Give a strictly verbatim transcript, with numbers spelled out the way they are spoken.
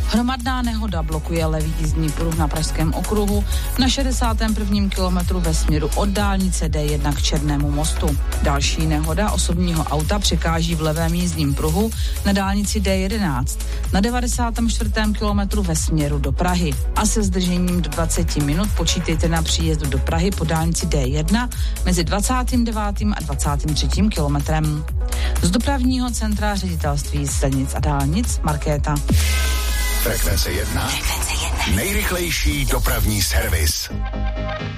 Hromadná nehoda blokuje levý jízdní pruh na Pražském okruhu na šedesátém prvním kilometru ve směru od dálnice D jedna k Černému mostu. Další nehoda osobního auta překáží v levém jízdním pruhu na dálnici D jedenáct na devadesátém čtvrtém kilometru ve směru do Prahy. A se zdržením do dvacet minut počítejte na příjezdu do Prahy po dálnici D jedna mezi dvacátým devátým a dvacátým třetím kilometrem. Z dopravního centra ředitelství silnic a dálnic Markéta. Frekvence jedna. Frekvence jedna. Nejrychlejší dopravní servis.